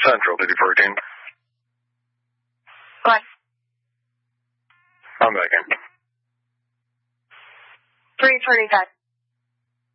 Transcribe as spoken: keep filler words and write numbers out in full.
Central, D D fourteen. What? I'm back in. three thirty-five.